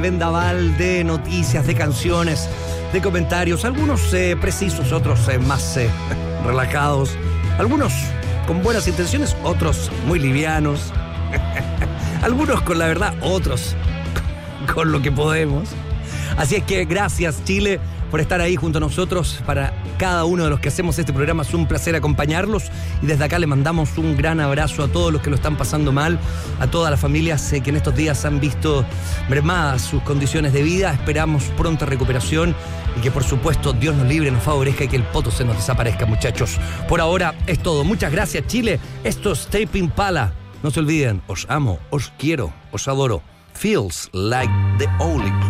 vendaval de noticias, de canciones, de comentarios, algunos precisos, otros más relajados, algunos con buenas intenciones, otros muy livianos, algunos con la verdad, otros con lo que podemos. Así es que gracias, Chile, por estar ahí junto a nosotros. Para cada uno de los que hacemos este programa es un placer acompañarlos, y desde acá le mandamos un gran abrazo a todos los que lo están pasando mal, a todas las familias que en estos días han visto mermadas sus condiciones de vida. Esperamos pronta recuperación y que por supuesto Dios nos libre, nos favorezca y que el poto se nos desaparezca, muchachos. Por ahora es todo. Muchas gracias, Chile. Esto es Tame Impala. No se olviden, os amo, os quiero, os adoro. Feels like the only